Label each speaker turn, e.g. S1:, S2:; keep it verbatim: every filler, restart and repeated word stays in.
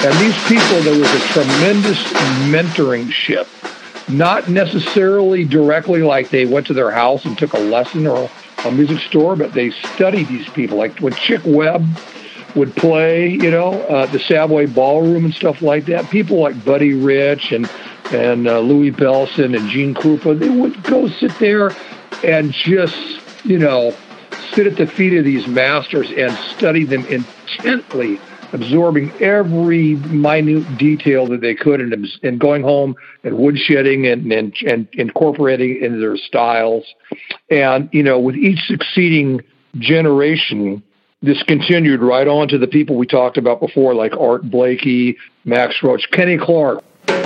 S1: And these people, there was a tremendous mentoringship, not necessarily directly like they went to their house and took a lesson or a music store, but they studied these people. Like when Chick Webb would play, you know, uh, the Savoy Ballroom and stuff like that, people like Buddy Rich and, and uh, Louis Bellson and Gene Krupa, they would go sit there and just, you know, sit at the feet of these masters and study them intently, absorbing every minute detail that they could, and, and going home and woodshedding and, and, and incorporating into their styles. And, you know, with each succeeding generation, this continued right on to the people we talked about before, like Art Blakey, Max Roach, Kenny Clark.